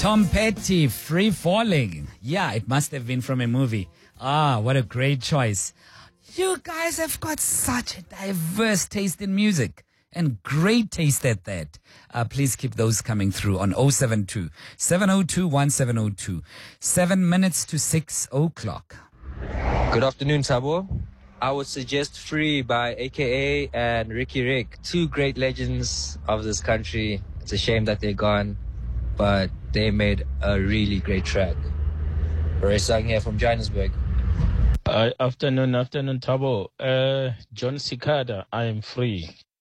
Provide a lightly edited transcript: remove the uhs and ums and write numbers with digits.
Tom Petty, Free Falling. Yeah, it must have been from a movie. Ah, what a great choice. You guys have got such a diverse taste in music. And great taste at that. Please keep those coming through on 072 702 1702. 7 minutes to 6 o'clock. Good afternoon, Thabo. I would suggest Free by AKA and Ricky Rick. Two great legends of this country. It's a shame that they're gone, but they made a really great track. Ray Sang here from Johannesburg. Afternoon, Thabo. John Cicada, I am free.